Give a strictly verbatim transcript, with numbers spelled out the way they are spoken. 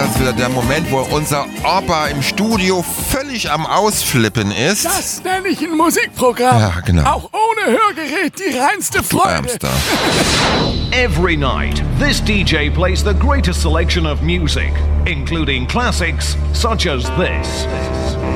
das ist wieder der Moment, wo unser Opa im Studio völlig am Ausflippen ist. Das nenne ich ein Musikprogramm. Ja, genau. Auch ohne Hörgerät die reinste Du Freude. Ärmster. Every night, this D J plays the greatest selection of music, including classics such as this.